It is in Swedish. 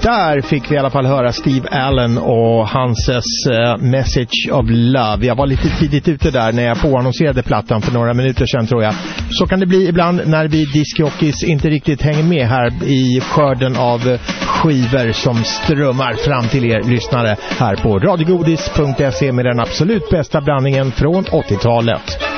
Där fick vi i alla fall höra Steve Allen och hans Message of Love. Jag var lite tidigt ute där när jag påannonserade plattan för några minuter sedan, tror jag. Så kan det bli ibland när vi discjockeys inte riktigt hänger med här i skörden av skivor som strömmar fram till er lyssnare här på radiogodis.se med den absolut bästa blandningen från 80-talet.